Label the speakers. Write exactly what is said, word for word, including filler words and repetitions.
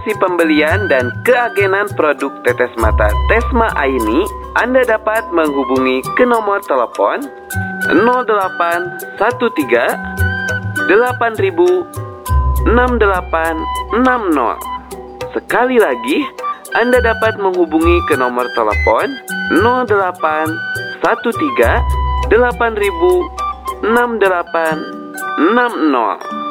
Speaker 1: informasi pembelian dan keagenan produk tetes mata Tesma Aini, Anda dapat menghubungi ke nomor telepon nol delapan satu tiga delapan ribu enam delapan enam nol. Sekali lagi, Anda dapat menghubungi ke nomor telepon nol delapan satu tiga delapan ribu enam delapan enam nol.